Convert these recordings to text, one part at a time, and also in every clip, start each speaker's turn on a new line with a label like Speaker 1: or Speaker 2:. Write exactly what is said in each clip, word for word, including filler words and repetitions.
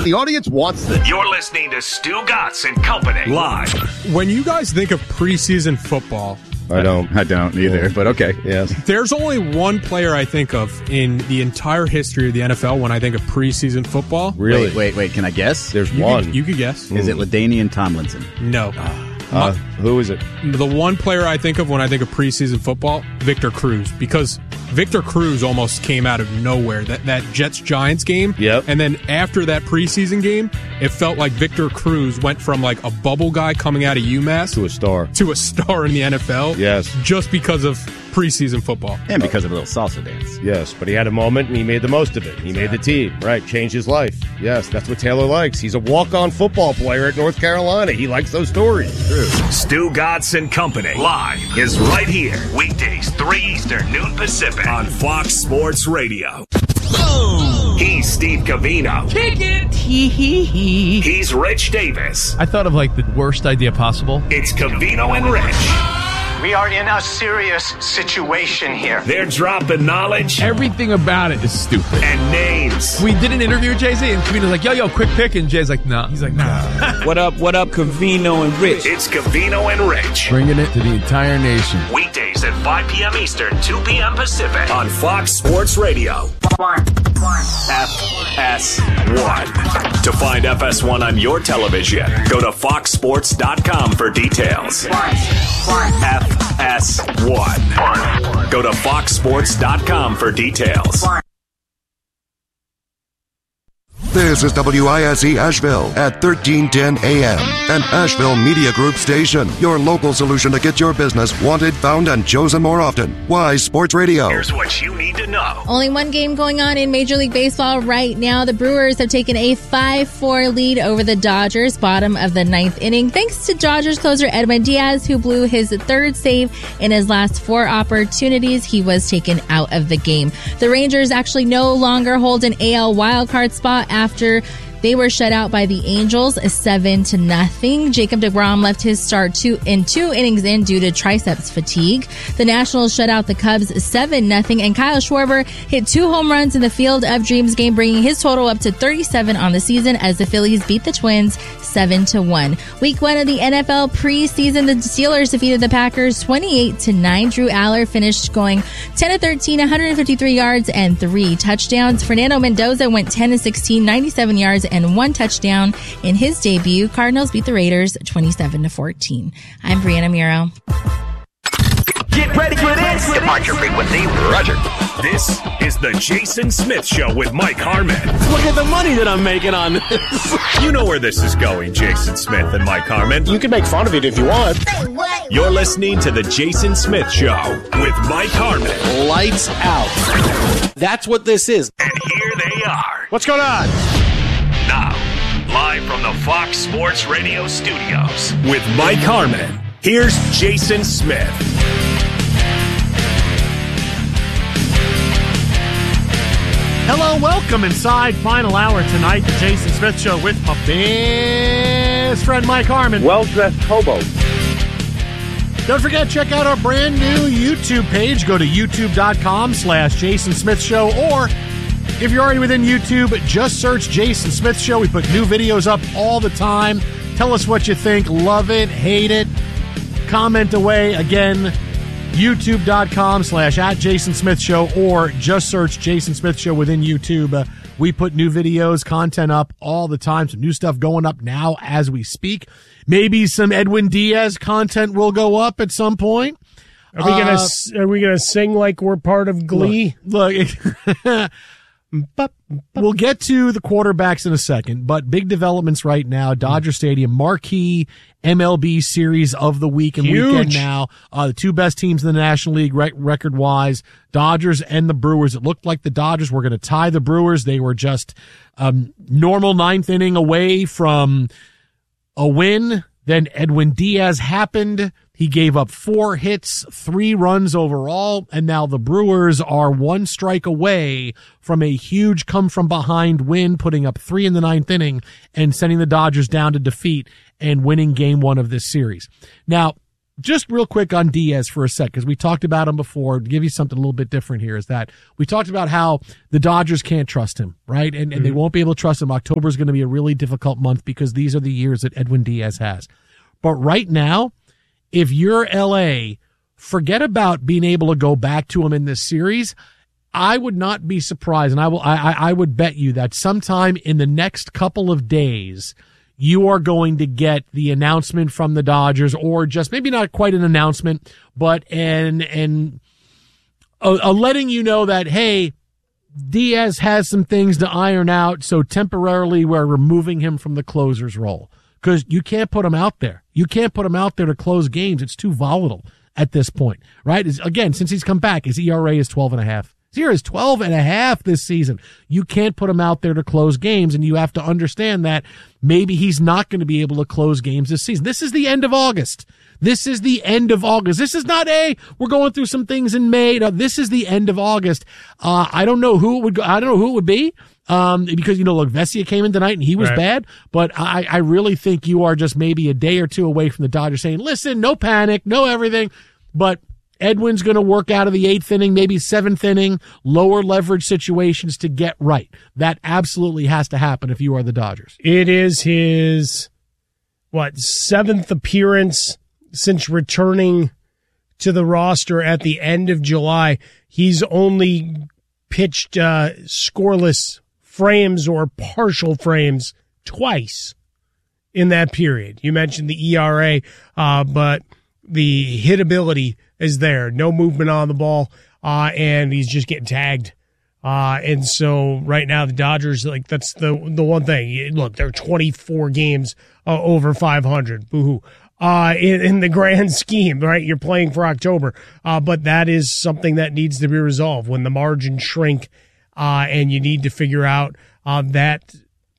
Speaker 1: The audience wants this.
Speaker 2: You're listening to Stu Gatz and Company live.
Speaker 3: When you guys think of preseason football,
Speaker 1: I don't.
Speaker 4: I don't either, but okay.
Speaker 1: Yes.
Speaker 3: There's only one player I think of in the entire history of the N F L when I think of preseason football.
Speaker 1: Really?
Speaker 4: Wait, wait, wait. Can I guess?
Speaker 1: There's
Speaker 3: You
Speaker 1: one.
Speaker 3: Could, you could guess.
Speaker 4: Is it LaDainian Tomlinson?
Speaker 3: No.
Speaker 1: Uh, who is it?
Speaker 3: The one player I think of when I think of preseason football, Victor Cruz, because Victor Cruz almost came out of nowhere. That that Jets-Giants game.
Speaker 1: Yep.
Speaker 3: And then after that preseason game, it felt like Victor Cruz went from like a bubble guy coming out of UMass
Speaker 1: To a star.
Speaker 3: to a star in the N F L.
Speaker 1: Yes.
Speaker 3: Just because of preseason football.
Speaker 4: And because of a little salsa dance.
Speaker 1: Yes, but he had a moment and he made the most of it. He made the team, right? Changed his life. Yes, that's what Taylor likes. He's a walk-on football player at North Carolina. He likes those stories. True.
Speaker 2: Stu Gatz and Company live is right here. Weekdays, three Eastern, noon Pacific on Fox Sports Radio. Oh. He's Steve Covino.
Speaker 5: Kick it. Hee hee hee.
Speaker 2: He's Rich Davis.
Speaker 5: I thought of like the worst idea possible.
Speaker 2: It's Covino and Rich.
Speaker 6: We are in a serious situation here.
Speaker 2: They're dropping knowledge
Speaker 5: Everything about it is stupid.
Speaker 2: and names.
Speaker 5: We did an interview with Jay-Z, and Covino's like, yo, yo, quick pick. And Jay's like, nah. He's like, nah.
Speaker 7: What up, what up, Covino and Rich?
Speaker 2: It's Covino and Rich.
Speaker 5: Bringing it to the entire nation.
Speaker 2: Weekdays at five p.m. Eastern, two p.m. Pacific on Fox Sports Radio. F S one. To find F S one on your television, go to fox sports dot com for details. F S one. Go to fox sports dot com for details.
Speaker 8: This is W I S E Asheville at thirteen ten A M, an Asheville Media Group station. Your local solution to get your business wanted, found, and chosen more often. Wise Sports Radio.
Speaker 2: Here's what you need to know.
Speaker 9: Only one game going on in Major League Baseball right now. The Brewers have taken a five four lead over the Dodgers, bottom of the ninth inning, thanks to Dodgers closer Edwin Diaz, who blew his third save in his last four opportunities. He was taken out of the game. The Rangers actually no longer hold an A L wildcard spot after they were shut out by the Angels, seven to nothing. Jacob deGrom left his start two in two innings in due to triceps fatigue. The Nationals shut out the Cubs seven nothing, and Kyle Schwarber hit two home runs in the Field of Dreams game, bringing his total up to thirty-seven on the season as the Phillies beat the Twins seven to one. Week one of the N F L preseason, the Steelers defeated the Packers twenty-eight to nine. Drew Aller finished going ten to thirteen, one hundred fifty-three yards and three touchdowns. Fernando Mendoza went ten to sixteen, ninety-seven yards and one touchdown in his debut. Cardinals beat the Raiders twenty-seven to fourteen. I'm Brianna Muro.
Speaker 2: Get ready for this. Departure frequency, Roger. This is the Jason Smith Show with Mike Harmon.
Speaker 7: Look at the money that I'm making on this.
Speaker 2: You know where this is going, Jason Smith and Mike Harmon.
Speaker 1: You can make fun of it if you want.
Speaker 2: You're listening to the Jason Smith Show with Mike Harmon.
Speaker 7: Lights out. That's what this is.
Speaker 2: And here they are.
Speaker 1: What's going on?
Speaker 2: Now, live from the Fox Sports Radio studios with Mike Harmon, here's Jason Smith.
Speaker 10: Hello, welcome inside final hour tonight, the Jason Smith Show with my best friend Mike Harmon.
Speaker 1: Well-dressed hobo.
Speaker 10: Don't forget, check out our brand new YouTube page. Go to youtube.com slash Jason Smith Show, or if you're already within YouTube, just search Jason Smith Show. We put new videos up all the time. Tell us what you think. Love it, hate it. Comment away. Again, youtube.com slash at Jason Smith Show, or just search Jason Smith Show within YouTube. Uh, we put new videos, content up all the time. Some new stuff going up now as we speak. Maybe some Edwin Diaz content will go up at some point.
Speaker 11: Are we gonna
Speaker 10: Uh,
Speaker 11: Are we gonna sing like we're part of Glee?
Speaker 10: Look, look we'll get to the quarterbacks in a second, but big developments right now. Dodger Stadium, marquee M L B series of the week and
Speaker 11: Huge.
Speaker 10: weekend now. Uh, the two best teams in the National League rec- record-wise, Dodgers and the Brewers. It looked like the Dodgers were going to tie the Brewers. They were just um, normal ninth inning away from a win. Then Edwin Diaz happened. He gave up four hits, three runs overall, and now the Brewers are one strike away from a huge come-from-behind win, putting up three in the ninth inning and sending the Dodgers down to defeat and winning game one of this series. Now, just real quick on Diaz for a sec, because we talked about him before. To give you something a little bit different here is that we talked about how the Dodgers can't trust him, right? And, and mm-hmm. they won't be able to trust him. October is going to be a really difficult month because these are the years that Edwin Diaz has. But right now, if you're L A, forget about being able to go back to him in this series. I would not be surprised, and I will. I, I would bet you that sometime in the next couple of days, you are going to get the announcement from the Dodgers, or just maybe not quite an announcement, but an and a, a letting you know that, hey, Diaz has some things to iron out, so temporarily we're removing him from the closer's role. Because you can't put him out there. You can't put him out there to close games. It's too volatile at this point, right? It's, again, since he's come back, his E R A is twelve and a half. His E R A is twelve and a half this season. You can't put him out there to close games, and you have to understand that maybe he's not going to be able to close games this season. This is the end of August. This is the end of August. This is not a, we're going through some things in May. No, this is the end of August. Uh, I don't know who it would go, I don't know who it would be. Um, because, you know, look, Vesia came in tonight and he was right. bad, but I, I really think you are just maybe a day or two away from the Dodgers saying, listen, no panic, no everything, but Edwin's going to work out of the eighth inning, maybe seventh inning, lower leverage situations to get right. That absolutely has to happen if you are the Dodgers.
Speaker 11: It is his, what, seventh appearance since returning to the roster at the end of July. He's only pitched uh, scoreless frames or partial frames twice in that period. You mentioned the E R A, uh, but the hitability is there. No movement on the ball, uh, and he's just getting tagged. Uh, and so right now the Dodgers, like, that's the the one thing. Look, they're twenty-four games uh, over five hundred. Boo-hoo. Uh, in, in the grand scheme, right? You're playing for October. Uh, but that is something that needs to be resolved when the margins shrink, uh, and you need to figure out, uh, that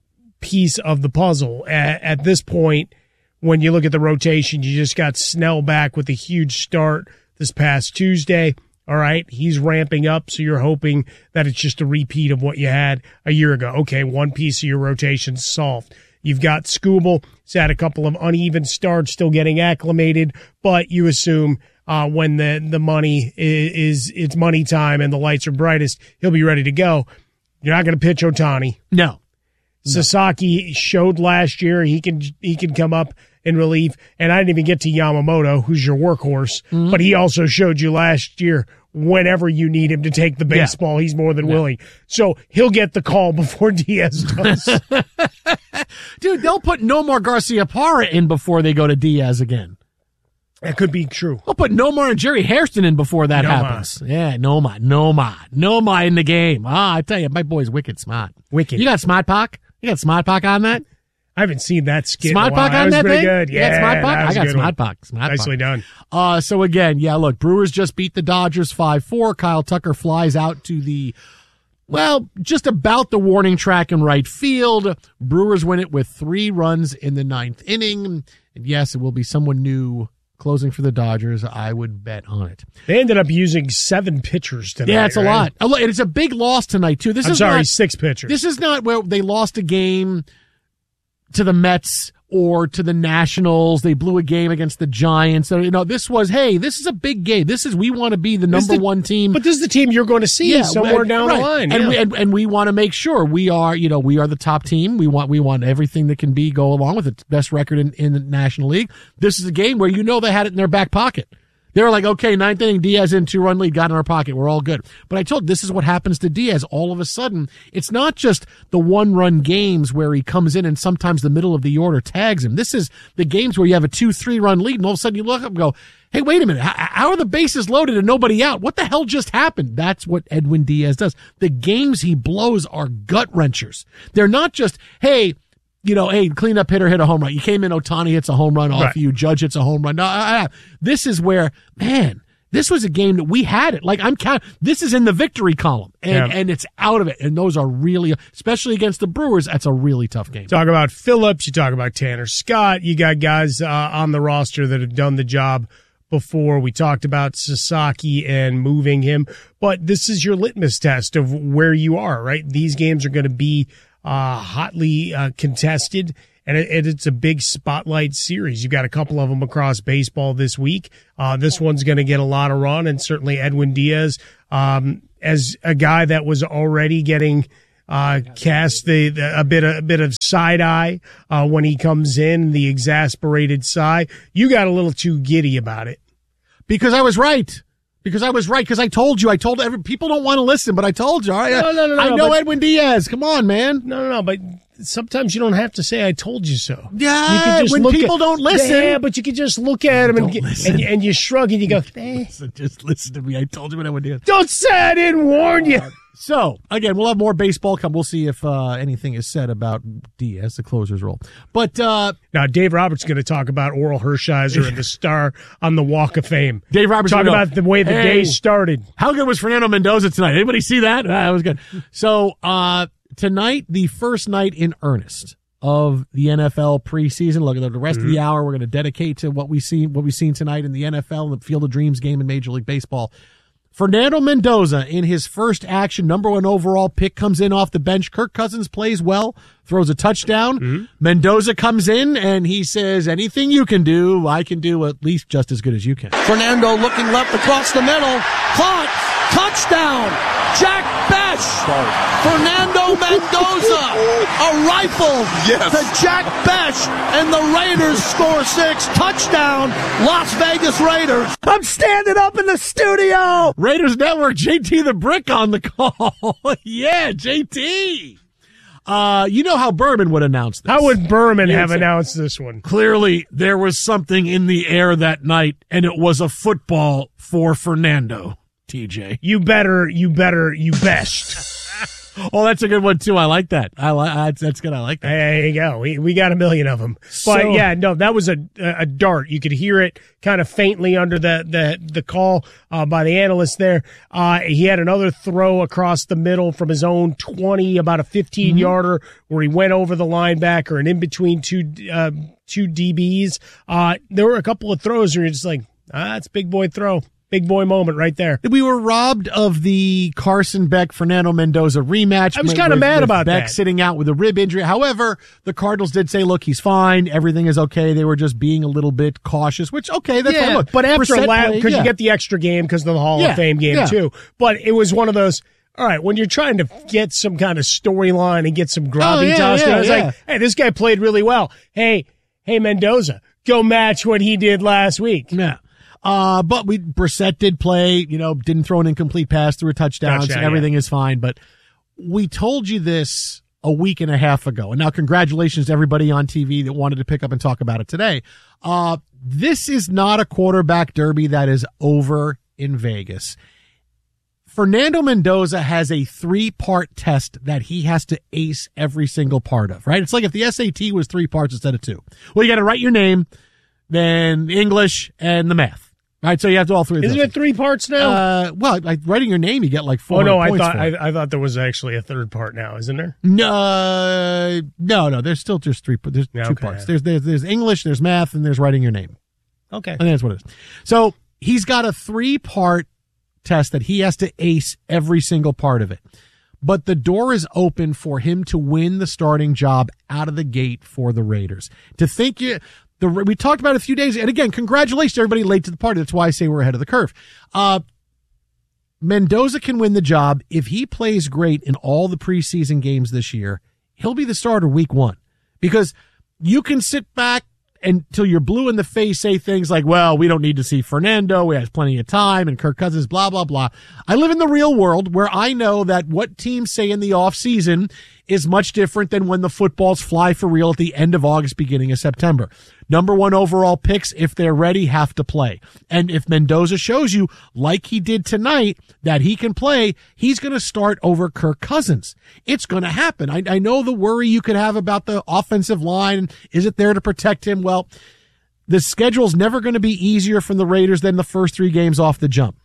Speaker 11: piece of the puzzle. At, at this point, when you look at the rotation, you just got Snell back with a huge start this past Tuesday. All right. He's ramping up. So you're hoping that it's just a repeat of what you had a year ago. Okay. One piece of your rotation solved. You've got Skubal. He's had a couple of uneven starts, still getting acclimated, but you assume uh, when the, the money is, is it's money time and the lights are brightest, he'll be ready to go. You're not going to pitch Ohtani.
Speaker 10: No.
Speaker 11: Sasaki showed last year he can he can come up in relief, and I didn't even get to Yamamoto, who's your workhorse, mm-hmm. but he also showed you last year whenever you need him to take the baseball, yeah. he's more than yeah. willing. So he'll get the call before Diaz does.
Speaker 10: Dude, they'll put Nomar Garciaparra in before they go to Diaz again.
Speaker 11: That could be true.
Speaker 10: I'll put Nomar and Jerry Hairston in before that Nomar. happens. Yeah, Nomar, Nomar, Nomar in the game. Ah, I tell you, my boy's wicked smart.
Speaker 11: Wicked.
Speaker 10: You got Smart Pack? You got Smart Pack on that?
Speaker 11: I haven't seen that skit.
Speaker 10: Smart Pack on that, that thing?
Speaker 11: Good. Yeah,
Speaker 10: yeah Smart Pack. I got Smart
Speaker 11: Pack.
Speaker 10: Smart
Speaker 11: Nicely
Speaker 10: Pack.
Speaker 11: done.
Speaker 10: Uh, so again, yeah, look, Brewers just beat the Dodgers five four. Kyle Tucker flies out to the, well, just about the warning track in right field. Brewers win it with three runs in the ninth inning. And yes, it will be someone new closing for the Dodgers. I would bet on it.
Speaker 11: They ended up using seven pitchers tonight.
Speaker 10: Yeah, it's a
Speaker 11: right?
Speaker 10: lot. And it's a big loss tonight, too. This
Speaker 11: I'm
Speaker 10: is
Speaker 11: sorry,
Speaker 10: not,
Speaker 11: six pitchers.
Speaker 10: This is not where they lost a game to the Mets or to the Nationals. They blew a game against the Giants. So, you know, this was, hey, this is a big game. This is, we want to be the number the, one team.
Speaker 11: But this is the team you're going to see yeah, somewhere
Speaker 10: and,
Speaker 11: down
Speaker 10: right.
Speaker 11: the line.
Speaker 10: And,
Speaker 11: yeah.
Speaker 10: we, and, and we want to make sure we are, you know, we are the top team. We want, we want everything that can be go along with it. Best record in, in the National League. This is a game where you know they had it in their back pocket. They were like, okay, ninth inning, Diaz in, two-run lead, got in our pocket. We're all good. But I told you, this is what happens to Diaz. All of a sudden, it's not just the one-run games where he comes in and sometimes the middle of the order tags him. This is the games where you have a two, three-run lead, and all of a sudden you look up and go, hey, wait a minute, how, how are the bases loaded and nobody out? What the hell just happened? That's what Edwin Diaz does. The games he blows are gut-wrenchers. They're not just, hey, you know, hey, cleanup hitter hit a home run. You came in, Ohtani hits a home run off
Speaker 11: right.
Speaker 10: you, Judge hits a home run. No, I, I, this is where, man, this was a game that we had it. Like, I'm count. This is in the victory column, and, yeah. and it's out of it. And those are really, especially against the Brewers, that's a really tough game.
Speaker 11: Talk about Phillips. You talk about Tanner Scott. You got guys uh, on the roster that have done the job before. We talked about Sasaki and moving him, but this is your litmus test of where you are, right? These games are going to be Uh, hotly uh, contested, and it, it, it's a big spotlight series. You've got a couple of them across baseball this week. Uh, this one's going to get a lot of run, and certainly Edwin Diaz, um, as a guy that was already getting uh, cast the, the a bit a bit of side eye uh, when he comes in, the exasperated sigh. You got a little too giddy about it
Speaker 10: because I was right. Because I was right. Because I told you. I told every people don't want to listen, but I told you. All right.
Speaker 11: No, no, no, no,
Speaker 10: I know
Speaker 11: but,
Speaker 10: Edwin Diaz. Come on, man.
Speaker 11: No, no, no. But sometimes you don't have to say "I told you so."
Speaker 10: Yeah.
Speaker 11: You can just
Speaker 10: when
Speaker 11: look
Speaker 10: people
Speaker 11: at,
Speaker 10: don't listen.
Speaker 11: Yeah, but you can just look at him and, and and you shrug and you go, eh.
Speaker 10: Listen, just listen to me. I told you what Edwin Diaz.
Speaker 11: Don't say I didn't warn you.
Speaker 10: So, again, we'll have more baseball come. We'll see if uh, anything is said about Diaz, the closer's role. But uh,
Speaker 11: now Dave Roberts is going to talk about Oral Hershiser and the star on the Walk of Fame.
Speaker 10: Dave Roberts
Speaker 11: talk
Speaker 10: about
Speaker 11: about the way the
Speaker 10: hey,
Speaker 11: day started.
Speaker 10: How good was Fernando Mendoza tonight? Anybody see that? Ah, that was good. So uh, tonight, the first night in earnest of the N F L preseason. Look at the rest mm-hmm. of the hour. We're going to dedicate to what we see, what we've seen tonight in the N F L, the Field of Dreams game in Major League Baseball. Fernando Mendoza, in his first action, number one overall pick, comes in off the bench. Kirk Cousins plays well, throws a touchdown. Mm-hmm. Mendoza comes in, and he says, anything you can do, I can do at least just as good as you can.
Speaker 12: Fernando looking left across the middle. Caught. Touchdown. Jack Besh. Fernando Mendoza. A rifle yes. to Jack Besh, and the Raiders score six. Touchdown, Las Vegas Raiders.
Speaker 10: I'm standing up in the studio. Raiders Network, J T the Brick on the call. Yeah, J T. Uh, you know how Berman would announce this.
Speaker 11: How would Berman
Speaker 10: yeah,
Speaker 11: have
Speaker 10: so
Speaker 11: announced this one?
Speaker 10: Clearly, there was something in the air that night, and it was a football for Fernando. T J,
Speaker 11: you better, you better, you best.
Speaker 10: Oh, that's a good one too. I like that. I like that's good. I like that.
Speaker 11: There you go. We we got a million of them.
Speaker 10: So,
Speaker 11: but yeah, no, that was a a dart. You could hear it kind of faintly under the the the call uh, by the analyst there. Uh, he had another throw across the middle from his own twenty, about a fifteen mm-hmm. yarder, where he went over the linebacker and in between two uh, two D Bs. Uh, there were a couple of throws where you're just like, ah, that's a big boy throw. Big boy moment right there.
Speaker 10: We were robbed of the Carson Beck Fernando Mendoza rematch.
Speaker 11: I was kind of mad about
Speaker 10: Beck
Speaker 11: that.
Speaker 10: Sitting out with a rib injury. However, the Cardinals did say, "Look, he's fine. Everything is okay." They were just being a little bit cautious, which okay, that's
Speaker 11: yeah,
Speaker 10: fine. Look,
Speaker 11: but after a lap, because
Speaker 10: yeah.
Speaker 11: you get the extra game because of the Hall
Speaker 10: yeah,
Speaker 11: of Fame game
Speaker 10: yeah.
Speaker 11: too. But it was one of those. All right, when you're trying to get some kind of storyline and get some gravitas,
Speaker 10: oh, yeah, yeah,
Speaker 11: I was
Speaker 10: yeah.
Speaker 11: like, "Hey, this guy played really well. Hey, hey, Mendoza, go match what he did last week."
Speaker 10: Yeah. Uh, but we, Brissett did play, you know, didn't throw an incomplete pass, threw a touchdown,
Speaker 11: Touchdown,
Speaker 10: so everything
Speaker 11: yeah.
Speaker 10: is fine. But we told you this a week and a half ago. And now congratulations to everybody on T V that wanted to pick up and talk about it today. Uh, this is not a quarterback derby that is over in Vegas. Fernando Mendoza has a three-part test that he has to ace every single part of, right? It's like if the S A T was three parts instead of two. Well, you got to write your name, then English, and the math. All right, so you have to all three of those.
Speaker 11: Isn't it three parts now?
Speaker 10: Uh, well, like writing your name, you get like four.
Speaker 11: Oh no, I
Speaker 10: points
Speaker 11: thought
Speaker 10: for it.
Speaker 11: I, I thought there was actually a third part now, isn't there?
Speaker 10: No, no, no. There's still just three. There's
Speaker 11: Yeah,
Speaker 10: two
Speaker 11: okay.
Speaker 10: parts. There's, there's there's English, there's math, and there's writing your name.
Speaker 11: Okay,
Speaker 10: I think that's what it is. So he's got a three part test that he has to ace every single part of it. But the door is open for him to win the starting job out of the gate for the Raiders. To think you. The, we talked about it a few days, and again, congratulations to everybody late to the party. That's why I say we're ahead of the curve. Uh, Mendoza can win the job. If he plays great in all the preseason games this year, he'll be the starter week one. Because you can sit back until you're blue in the face, say things like, well, we don't need to see Fernando. We have plenty of time, and Kirk Cousins, blah, blah, blah. I live in the real world where I know that what teams say in the offseason is much different than when the footballs fly for real at the end of August, beginning of September. Number one overall picks, if they're ready, have to play. And if Mendoza shows you, like he did tonight, that he can play, he's going to start over Kirk Cousins. It's going to happen. I, I know the worry you could have about the offensive line. Is it there to protect him? Well, the schedule's never going to be easier from the Raiders than the first three games off the jump.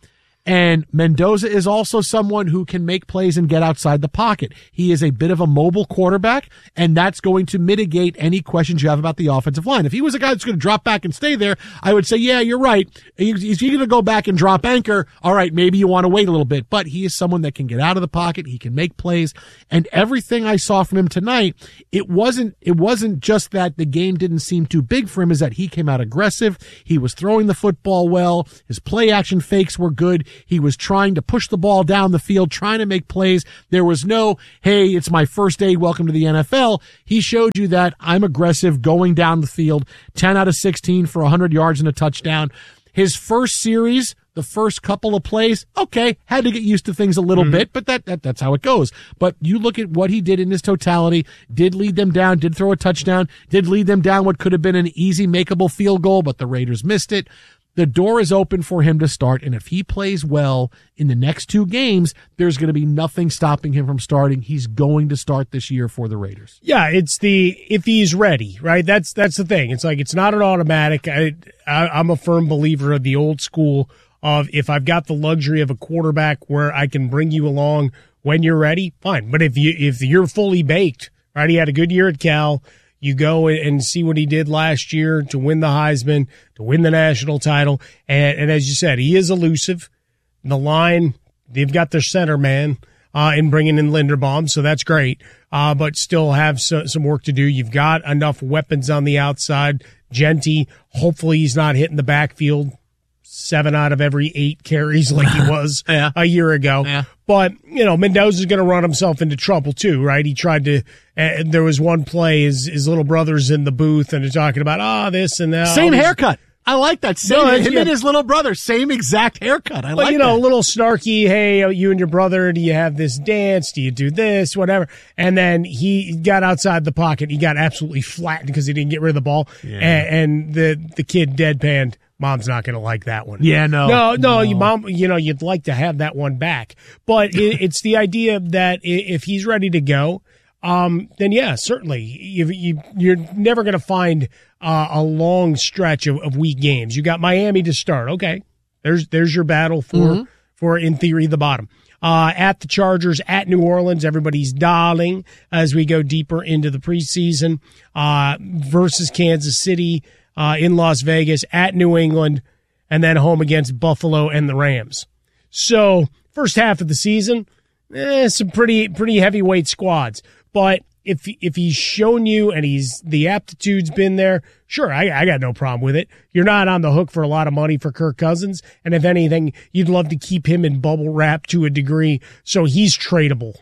Speaker 10: And Mendoza is also someone who can make plays and get outside the pocket. He is a bit of a mobile quarterback, and that's going to mitigate any questions you have about the offensive line. If he was a guy that's going to drop back and stay there, I would say, yeah, you're right. He's, he's going to go back and drop anchor. All right, maybe you want to wait a little bit. But he is someone that can get out of the pocket. He can make plays. And everything I saw from him tonight, it wasn't, it wasn't just that the game didn't seem too big for him, is that he came out aggressive. He was throwing the football well. His play action fakes were good. He was trying to push the ball down the field, trying to make plays. There was no, hey, it's my first day, welcome to the N F L. He showed you that I'm aggressive going down the field, ten out of sixteen for one hundred yards and a touchdown. His first series, the first couple of plays, okay, had to get used to things a little mm-hmm. bit, but that, that that's how it goes. But you look at what he did in his totality, did lead them down, did throw a touchdown, did lead them down what could have been an easy makeable field goal, but the Raiders missed it. The door is open for him to start, and if he plays well in the next two games, there's going to be nothing stopping him from starting. He's going to start this year for the Raiders.
Speaker 11: Yeah, it's the if he's ready, right? That's that's the thing. It's like it's not an automatic. I, I I'm a firm believer of the old school of if I've got the luxury of a quarterback where I can bring you along when you're ready, fine. But if you if you're fully baked, right? He had a good year at Cal. You go and see what he did last year to win the Heisman, to win the national title. And, and as you said, he is elusive. The line, they've got their center man uh, in bringing in Linderbaum, so that's great. Uh, but still have so, some work to do. You've got enough weapons on the outside. Genty, hopefully he's not hitting the backfield seven out of every eight carries like he was
Speaker 10: yeah.
Speaker 11: a year ago.
Speaker 10: Yeah.
Speaker 11: But, you know, Mendoza's going to run himself into trouble too, right? He tried to, uh, there was one play, his, his little brother's in the booth and they're talking about, ah, oh, this and that.
Speaker 10: Same haircut. I like that. Same,
Speaker 11: no,
Speaker 10: him
Speaker 11: yeah.
Speaker 10: and his little brother, same exact haircut. I
Speaker 11: but,
Speaker 10: like
Speaker 11: you know,
Speaker 10: that.
Speaker 11: a little snarky, hey, you and your brother, do you have this dance? Do you do this? Whatever. And then he got outside the pocket. He got absolutely flattened because he didn't get rid of the ball.
Speaker 10: Yeah.
Speaker 11: And, and the, the kid deadpanned. Mom's not going to like that one.
Speaker 10: Yeah, no.
Speaker 11: No, no,
Speaker 10: no.
Speaker 11: You, mom, you know, you'd like to have that one back. But it, it's the idea that if he's ready to go, um, then yeah, certainly. You, you, you're never going to find uh, a long stretch of, of weak games. You got Miami to start. Okay. There's there's your battle for, mm-hmm. for in theory, the bottom. Uh, at the Chargers, at New Orleans, everybody's darling as we go deeper into the preseason, uh, versus Kansas City. Uh, in Las Vegas, at New England, and then home against Buffalo and the Rams. So, first half of the season, eh, some pretty pretty heavyweight squads. But if if he's shown you and he's the aptitude's been there, sure, I, I got no problem with it. You're not on the hook for a lot of money for Kirk Cousins, and if anything, you'd love to keep him in bubble wrap to a degree, so he's tradable.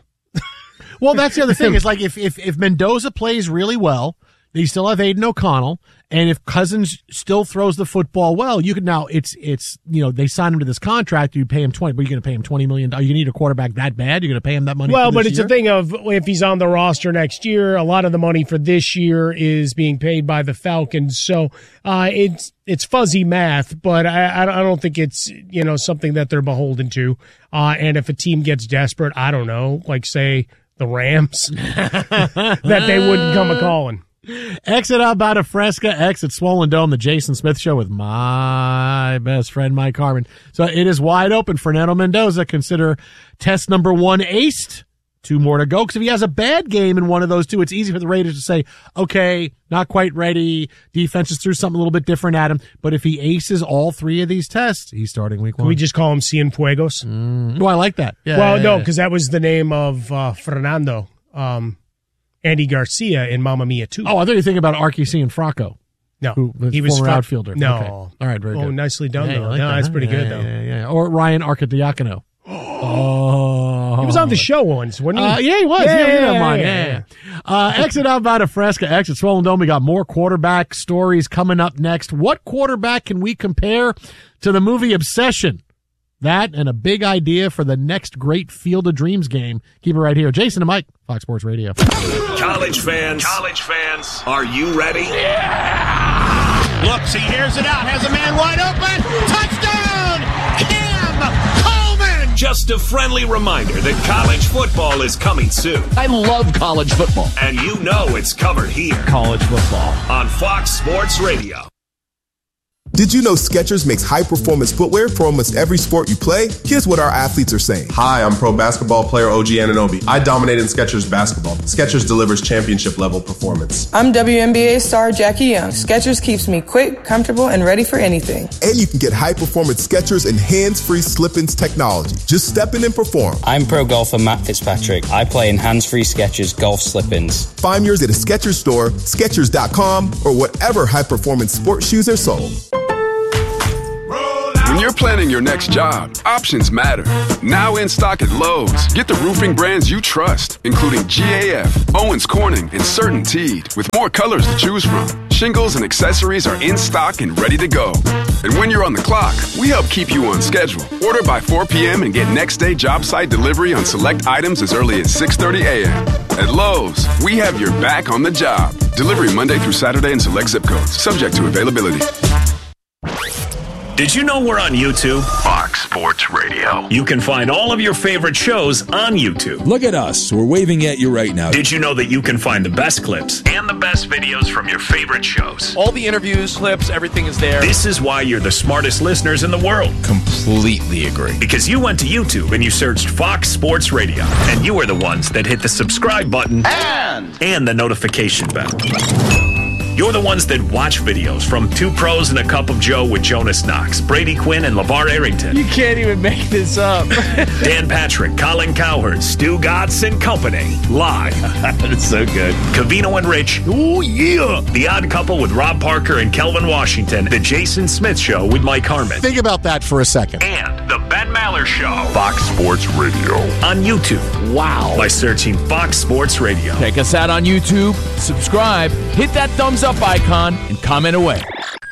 Speaker 10: Well, that's the other thing. It's like if if if Mendoza plays really well, they still have Aiden O'Connell, and if Cousins still throws the football well, you can now it's it's you know they signed him to this contract. You pay him twenty, but you're going to pay him twenty million dollars. You need a quarterback that bad? You're going to pay him that money?
Speaker 11: Well,
Speaker 10: for
Speaker 11: but
Speaker 10: this
Speaker 11: it's
Speaker 10: year?
Speaker 11: a thing of if he's on the roster next year, a lot of the money for this year is being paid by the Falcons. So uh, it's it's fuzzy math, but I I don't think it's you know something that they're beholden to. Uh, and if a team gets desperate, I don't know, like say the Rams, that they wouldn't come a calling.
Speaker 10: Exit out by the Fresca, exit Swollen Dome, the Jason Smith Show with my best friend, Mike Harmon. So it is wide open. Fernando Mendoza, consider test number one aced. Two more to go. Because if he has a bad game in one of those two, it's easy for the Raiders to say, okay, not quite ready. Defense just threw something a little bit different at him. But if he aces all three of these tests, he's starting week one.
Speaker 11: Can we just call him Cienfuegos?
Speaker 10: Mm. Oh, I like that. Yeah,
Speaker 11: well,
Speaker 10: yeah,
Speaker 11: no,
Speaker 10: yeah.
Speaker 11: because that was the name of uh, Fernando. Um, Andy Garcia in Mamma Mia two.
Speaker 10: Oh, I thought you were thinking about Archie Franco.
Speaker 11: No,
Speaker 10: who was
Speaker 11: he was
Speaker 10: former
Speaker 11: fra-
Speaker 10: outfielder.
Speaker 11: No,
Speaker 10: okay. All right, very
Speaker 11: oh,
Speaker 10: good.
Speaker 11: nicely done
Speaker 10: yeah,
Speaker 11: though.
Speaker 10: Like
Speaker 11: no,
Speaker 10: that,
Speaker 11: that's
Speaker 10: huh?
Speaker 11: pretty
Speaker 10: yeah,
Speaker 11: good
Speaker 10: yeah,
Speaker 11: though.
Speaker 10: Yeah, yeah. Or Ryan Arcidiacono. Oh,
Speaker 11: he was on the show once, wasn't he?
Speaker 10: Uh, yeah, he was.
Speaker 11: Yeah,
Speaker 10: yeah,
Speaker 11: yeah,
Speaker 10: yeah,
Speaker 11: yeah,
Speaker 10: yeah,
Speaker 11: yeah,
Speaker 10: yeah. Uh, exit out by the Fresca, exit Swollen Dome. We got more quarterback stories coming up next. What quarterback can we compare to the movie Obsession? That and a big idea for the next great Field of Dreams game. Keep it right here. Jason and Mike, Fox Sports Radio.
Speaker 2: College fans, college fans, are you ready? Yeah!
Speaker 13: Looks, he hears it out, has a man wide open. Touchdown! Cam Coleman!
Speaker 2: Just a friendly reminder that college football is coming soon.
Speaker 7: I love college football.
Speaker 2: And you know it's covered here.
Speaker 7: College football.
Speaker 2: On Fox Sports Radio.
Speaker 14: Did you know Skechers makes high-performance footwear for almost every sport you play? Here's what our athletes are saying.
Speaker 15: Hi, I'm pro basketball player O G Anunoby. I dominate in Skechers basketball. Skechers delivers championship-level performance.
Speaker 16: I'm W N B A star Jackie Young. Skechers keeps me quick, comfortable, and ready for anything.
Speaker 14: And you can get high-performance Skechers and hands-free slip-ins technology. Just step in and perform.
Speaker 17: I'm pro golfer Matt Fitzpatrick. I play in hands-free Skechers golf slip-ins.
Speaker 14: Find yours at a Skechers store, Skechers dot com, or whatever high-performance sports shoes are sold.
Speaker 18: When you're planning your next job, options matter. Now in stock at Lowe's, get the roofing brands you trust, including G A F, Owens Corning, and CertainTeed, with more colors to choose from. Shingles and accessories are in stock and ready to go. And when you're on the clock, we help keep you on schedule. Order by four p.m. and get next day job site delivery on select items as early as six thirty a.m. At Lowe's, we have your back on the job. Delivery Monday through Saturday in select zip codes, subject to availability.
Speaker 2: Did you know we're on YouTube? Fox Sports Radio. You can find all of your favorite shows on YouTube.
Speaker 19: Look at us. We're waving at you right now.
Speaker 2: Did you know that you can find the best clips and the best videos from your favorite shows?
Speaker 5: All the interviews, clips, everything is there.
Speaker 2: This is why you're the smartest listeners in the world.
Speaker 19: Completely agree.
Speaker 2: Because you went to YouTube and you searched Fox Sports Radio. And you are the ones that hit the subscribe button and, and the notification bell. You're the ones that watch videos from Two Pros and a Cup of Joe with Jonas Knox, Brady Quinn, and LeVar Arrington.
Speaker 5: You can't even make this up.
Speaker 2: Dan Patrick, Colin Cowherd, Stu Gatz and Company. Live.
Speaker 4: That's so good.
Speaker 2: Covino and Rich. Oh, yeah. The Odd Couple with Rob Parker and Kelvin Washington. The Jason Smith Show with Mike Harmon.
Speaker 10: Think about that for a second.
Speaker 2: And The Ben Maller Show.
Speaker 20: Fox Sports Radio.
Speaker 2: On YouTube.
Speaker 5: Wow.
Speaker 2: By searching Fox Sports Radio.
Speaker 5: Check us out on YouTube. Subscribe. Hit that thumbs up icon and comment away.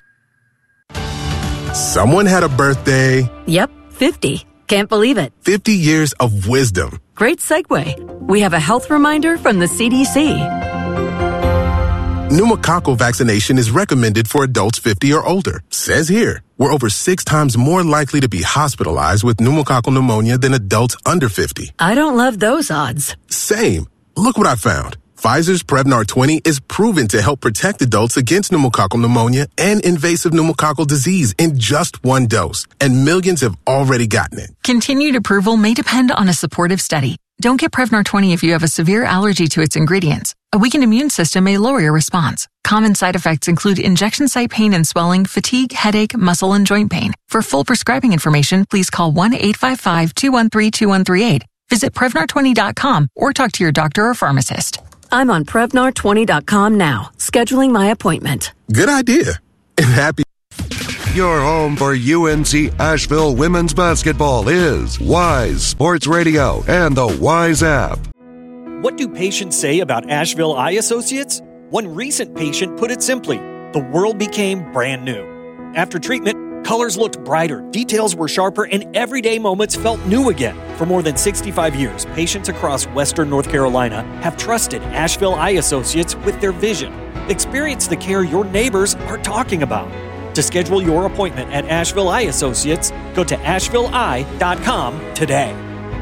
Speaker 14: Someone had a birthday.
Speaker 21: Yep, fifty. Can't believe it.
Speaker 14: fifty years of wisdom.
Speaker 21: Great segue. We have a health reminder from the C D C.
Speaker 14: Pneumococcal vaccination is recommended for adults fifty or older. Says here, we're over six times more likely to be hospitalized with pneumococcal pneumonia than adults under fifty.
Speaker 21: I don't love those odds.
Speaker 14: Same. Look what I found. Pfizer's Prevnar twenty is proven to help protect adults against pneumococcal pneumonia and invasive pneumococcal disease in just one dose, and millions have already gotten it.
Speaker 22: Continued approval may depend on a supportive study. Don't get Prevnar twenty if you have a severe allergy to its ingredients. A weakened immune system may lower your response. Common side effects include injection site pain and swelling, fatigue, headache, muscle, and joint pain. For full prescribing information, please call one eight five five, two one three, two one three eight. Visit Prevnar twenty dot com or talk to your doctor or pharmacist.
Speaker 21: I'm on Prevnar twenty dot com now, scheduling my appointment.
Speaker 14: Good idea. And happy.
Speaker 8: Your home for U N C Asheville women's basketball is Wise Sports Radio and the Wise app.
Speaker 23: What do patients say about Asheville Eye Associates? One recent patient put it simply, the world became brand new. After treatment, colors looked brighter, details were sharper, and everyday moments felt new again. For more than sixty-five years, patients across Western North Carolina have trusted Asheville Eye Associates with their vision. Experience the care your neighbors are talking about. To schedule your appointment at Asheville Eye Associates, go to asheville eye dot com today.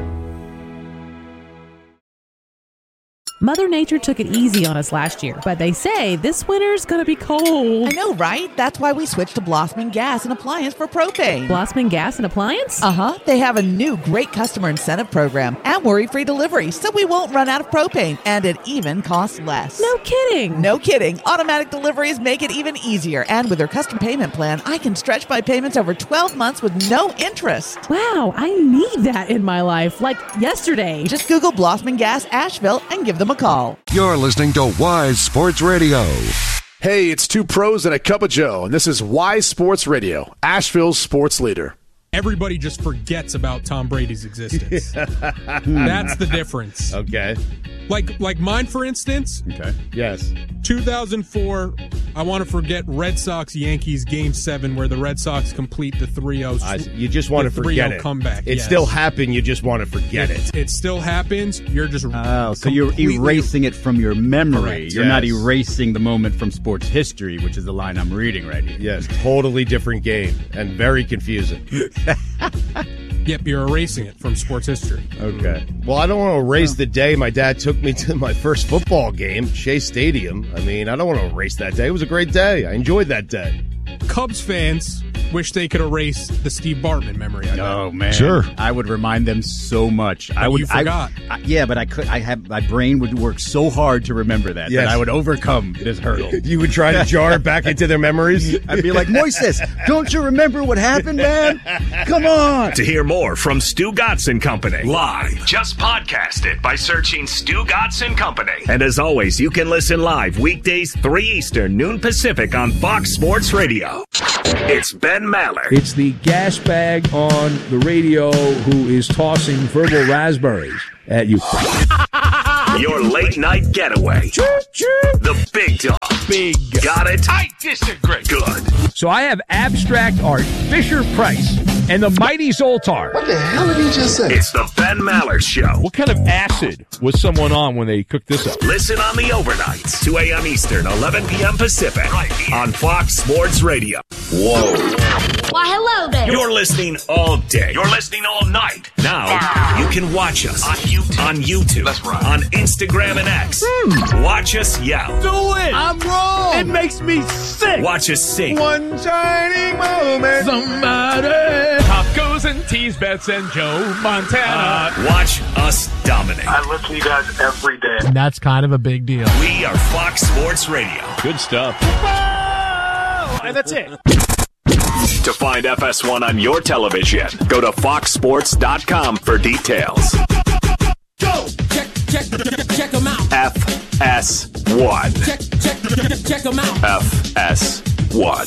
Speaker 24: Mother Nature took it easy on us last year, but they say this winter's gonna be cold.
Speaker 25: I know, right? That's why we switched to Blossman Gas and Appliance for propane.
Speaker 24: Blossman Gas and Appliance?
Speaker 25: Uh-huh. They have a new great customer incentive program and worry-free delivery, so we won't run out of propane, and it even costs less.
Speaker 24: No kidding.
Speaker 25: No kidding. Automatic deliveries make it even easier, and with their custom payment plan, I can stretch my payments over twelve months with no interest.
Speaker 24: Wow, I need that in my life, like yesterday.
Speaker 25: Just Google Blossman Gas Asheville and give them a call.
Speaker 8: You're listening to Wise Sports Radio.
Speaker 26: Hey, it's Two Pros and a Cup of Joe, and this is Wise Sports Radio, Asheville's sports leader.
Speaker 3: Everybody just forgets about Tom Brady's existence. That's the difference.
Speaker 1: Okay.
Speaker 3: Like like mine, for instance.
Speaker 1: Okay. Yes.
Speaker 3: two thousand four, I want to forget Red Sox-Yankees Game seven where the Red Sox complete the three oh.
Speaker 1: Uh, you just want to forget it.
Speaker 3: Comeback.
Speaker 1: It
Speaker 3: yes.
Speaker 1: still happened, you just want to forget
Speaker 3: it.
Speaker 1: It,
Speaker 3: it still happens, you're just
Speaker 4: Oh, so you're erasing it from your memory.
Speaker 1: Correct.
Speaker 4: You're
Speaker 1: Yes.
Speaker 4: not erasing the moment from sports history, which is the line I'm reading right here.
Speaker 1: Yes, totally different game and very confusing.
Speaker 3: Yep, you're erasing it from sports history.
Speaker 1: Okay. Well, I don't want to erase the day my dad took me to my first football game, Shea Stadium. I mean, I don't want to erase that day. It was a great day. I enjoyed that day.
Speaker 3: Cubs fans wish they could erase the Steve Bartman memory. I
Speaker 4: Oh man,
Speaker 1: Sure.
Speaker 4: I would remind them so much. I would.
Speaker 3: you forgot.
Speaker 4: I, I, yeah, but I could. I have my brain would work so hard to remember that
Speaker 1: Yes.
Speaker 4: that I would overcome this hurdle.
Speaker 1: You would try to jar it back into their memories?
Speaker 4: I'd be like, Moises, don't you remember what happened, man? Come on.
Speaker 2: To hear more from Stu Gatz and Company live, just podcast it by searching Stu Gatz and Company. And as always, you can listen live weekdays three Eastern, noon Pacific on Fox Sports Radio. It's Ben Maller.
Speaker 6: It's the gas bag on the radio who is tossing verbal raspberries at you.
Speaker 2: Your late night getaway. The big dog. Big. Got it? I disagree. Good.
Speaker 6: So I have abstract art, Fisher Price, and the mighty Zoltar.
Speaker 2: What the hell did he just say? It's the Ben Maller Show.
Speaker 6: What kind of acid was someone on when they cooked this up?
Speaker 2: Listen on the overnights, two a.m. Eastern, eleven p.m. Pacific, right here on Fox Sports Radio. Whoa.
Speaker 9: Why, hello there.
Speaker 2: You're listening all day. You're listening all night. Now, you can watch us on YouTube. On YouTube. That's right. On Instagram and X. Hmm. Watch us yell.
Speaker 5: Do it. I'm wrong. It makes me sick.
Speaker 2: Watch us sing.
Speaker 5: One shining moment. Somebody. Tacos and teas, bets and Joe Montana.
Speaker 2: Uh, watch us dominate.
Speaker 11: I listen to you guys every day.
Speaker 10: And that's kind of a big deal.
Speaker 2: We are Fox Sports Radio.
Speaker 6: Good stuff.
Speaker 5: Oh, and that's it.
Speaker 2: To find F S one on your television, go to fox sports dot com for details.
Speaker 12: Go! Check, check, check them out.
Speaker 2: F S one.
Speaker 12: Check, check, check them out.
Speaker 2: F S one.